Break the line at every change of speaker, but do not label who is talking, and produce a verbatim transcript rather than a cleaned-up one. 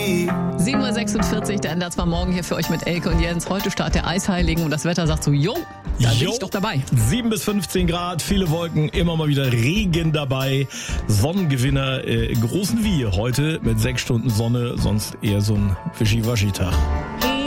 sieben Uhr sechsundvierzig, der Ender zwar morgen hier für euch mit Elke und Jens. Heute Start der Eisheiligen und das Wetter sagt so, jo, da bin ich doch dabei.
sieben bis fünfzehn Grad, viele Wolken, immer mal wieder Regen dabei. Sonnengewinner äh, großen Wir heute mit sechs Stunden Sonne, sonst eher so ein Wischiwaschi-Tag.